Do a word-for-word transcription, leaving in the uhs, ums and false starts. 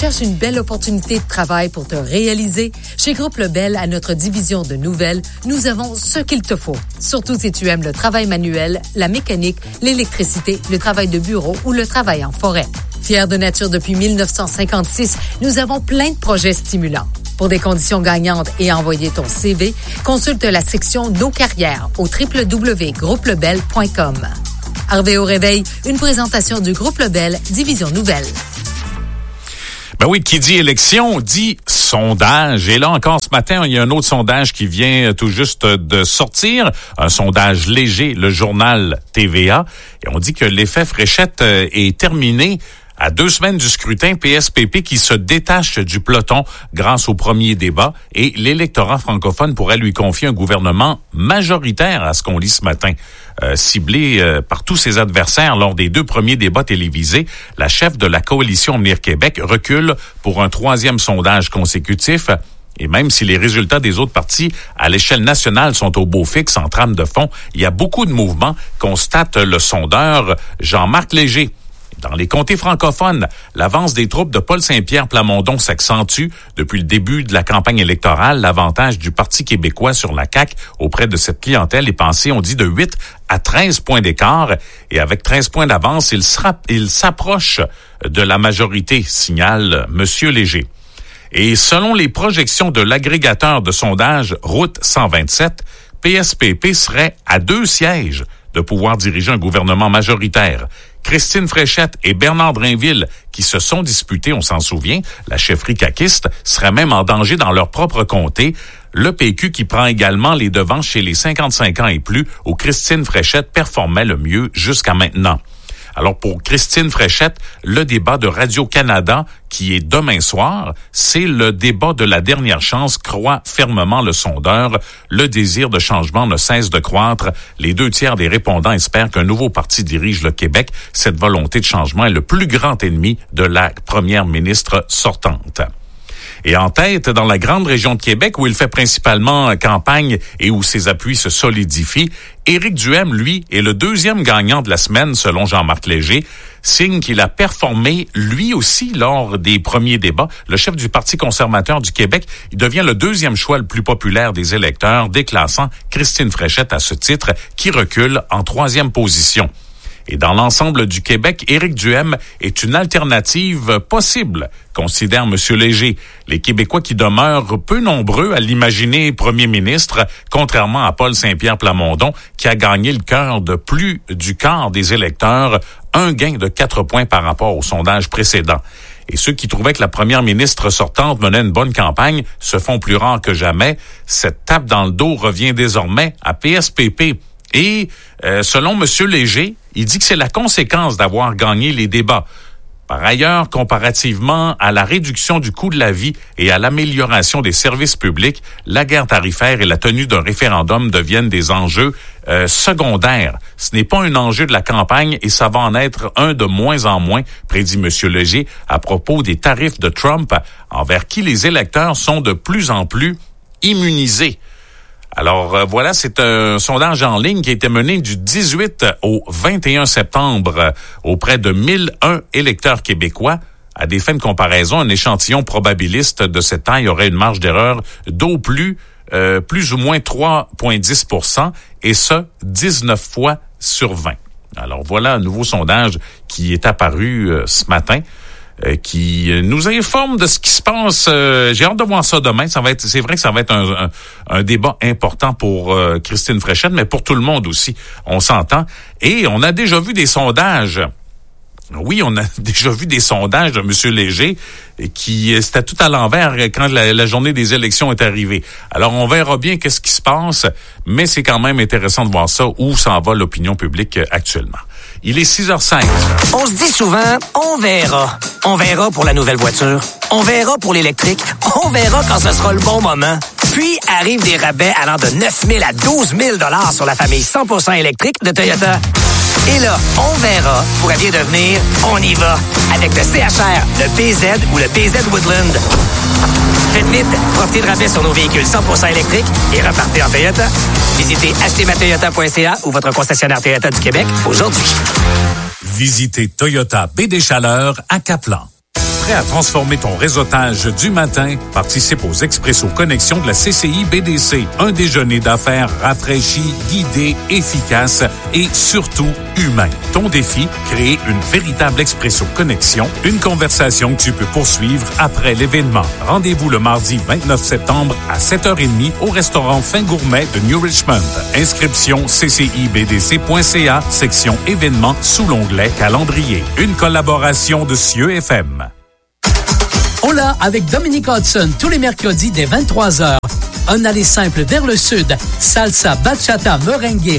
cherches une belle opportunité de travail pour te réaliser? Chez Groupe Lebel, à notre division de nouvelles, nous avons ce qu'il te faut. Surtout si tu aimes le travail manuel, la mécanique, l'électricité, le travail de bureau ou le travail en forêt. Fiers de nature depuis mille neuf cent cinquante-six, nous avons plein de projets stimulants. Pour des conditions gagnantes et envoyer ton C V, consulte la section Nos carrières au w w w point groupe lebel point com. Harvey au réveil, une présentation du Groupe Lebel, division nouvelle. Ben oui, qui dit élection, dit sondage. Et là encore, ce matin, il y a un autre sondage qui vient tout juste de sortir. Un sondage léger, le journal T V A. Et on dit que l'effet Fréchette est terminé. À deux semaines du scrutin, P S P P qui se détache du peloton grâce au premier débat et l'électorat francophone pourrait lui confier un gouvernement majoritaire, à ce qu'on lit ce matin. Euh, ciblé euh, par tous ses adversaires lors des deux premiers débats télévisés, la chef de la coalition Avenir Québec recule pour un troisième sondage consécutif. Et même si les résultats des autres partis à l'échelle nationale sont au beau fixe en trame de fond, il y a beaucoup de mouvements, constate le sondeur Jean-Marc Léger. Dans les comtés francophones, l'avance des troupes de Paul Saint-Pierre Plamondon s'accentue. Depuis le début de la campagne électorale, l'avantage du Parti québécois sur la C A Q auprès de cette clientèle est pensé, on dit, de huit à treize points d'écart. Et avec treize points d'avance, il, sera, il s'approche de la majorité, signale M. Léger. Et selon les projections de l'agrégateur de sondage Route cent vingt-sept, P S P P serait à deux sièges de pouvoir diriger un gouvernement majoritaire. Christine Fréchette et Bernard Drainville, qui se sont disputés, on s'en souvient, la chefferie caquiste, seraient même en danger dans leur propre comté. Le P Q qui prend également les devants chez les cinquante-cinq ans et plus, où Christine Fréchette performait le mieux jusqu'à maintenant. Alors pour Christine Fréchette, le débat de Radio-Canada, qui est demain soir, c'est le débat de la dernière chance, croit fermement le sondeur. Le désir de changement ne cesse de croître. Les deux tiers des répondants espèrent qu'un nouveau parti dirige le Québec. Cette volonté de changement est le plus grand ennemi de la première ministre sortante. Et en tête, dans la grande région de Québec, où il fait principalement campagne et où ses appuis se solidifient, Éric Duhaime, lui, est le deuxième gagnant de la semaine, selon Jean-Marc Léger, signe qu'il a performé, lui aussi, lors des premiers débats. Le chef du Parti conservateur du Québec, il devient le deuxième choix le plus populaire des électeurs, déclassant Christine Fréchette à ce titre, qui recule en troisième position. Et dans l'ensemble du Québec, Éric Duhaime est une alternative possible, considère M. Léger. Les Québécois qui demeurent peu nombreux à l'imaginer premier ministre, contrairement à Paul Saint-Pierre Plamondon, qui a gagné le cœur de plus du quart des électeurs, un gain de quatre points par rapport au sondage précédent. Et ceux qui trouvaient que la première ministre sortante menait une bonne campagne se font plus rares que jamais. Cette tape dans le dos revient désormais à P S P P. Et euh, selon M. Léger, il dit que c'est la conséquence d'avoir gagné les débats. Par ailleurs, comparativement à la réduction du coût de la vie et à l'amélioration des services publics, la guerre tarifaire et la tenue d'un référendum deviennent des enjeux euh, secondaires. Ce n'est pas un enjeu de la campagne et ça va en être un de moins en moins, prédit M. Léger, à propos des tarifs de Trump, envers qui les électeurs sont de plus en plus immunisés. Alors euh, voilà, c'est un sondage en ligne qui a été mené du dix-huit au vingt et un septembre euh, auprès de mille un électeurs québécois. À des fins de comparaison, un échantillon probabiliste de cette taille aurait une marge d'erreur d'au plus, euh, plus ou moins trois virgule dix pour cent, et ce, dix-neuf fois sur vingt. Alors voilà un nouveau sondage qui est apparu euh, ce matin. Qui nous informe de ce qui se passe. Euh, j'ai hâte de voir ça demain. Ça va être, c'est vrai que ça va être un, un, un débat important pour euh, Christine Fréchette, mais pour tout le monde aussi. On s'entend. Et on a déjà vu des sondages. Oui, on a déjà vu des sondages de M. Léger qui c'était tout à l'envers quand la, la journée des élections est arrivée. Alors, on verra bien qu'est-ce qui se passe, mais c'est quand même intéressant de voir ça, où s'en va l'opinion publique actuellement. Il est six heures cinq. On se dit souvent, on verra. On verra pour la nouvelle voiture. On verra pour l'électrique. On verra quand ce sera le bon moment. Puis arrivent des rabais allant de neuf mille à douze mille dollars sur la famille cent pour cent électrique de Toyota. Et là, on verra pourrait bien devenir on y va avec le C H R, le P Z ou le P Z Woodland. Faites vite, profitez de rabais sur nos véhicules cent pour cent électriques et repartez en Toyota. Visitez acheter ma toyota point c a ou votre concessionnaire Toyota du Québec aujourd'hui. Visitez Toyota Baie des Chaleurs à Caplan. Prêt à transformer ton réseautage du matin? Participe aux Expresso Connexions de la C C I B D C. Un déjeuner d'affaires rafraîchi, guidé, efficace et surtout humain. Ton défi, créer une véritable Expresso Connexion, une conversation que tu peux poursuivre après l'événement. Rendez-vous le mardi vingt-neuf septembre à sept heures trente au restaurant Fin Gourmet de New Richmond. Inscription c c i b d c point c a, section événements sous l'onglet calendrier. Une collaboration de C I E F M. Hola avec Dominique Hudson tous les mercredis dès vingt-trois heures. Un aller simple vers le sud. Salsa, bachata, merengue,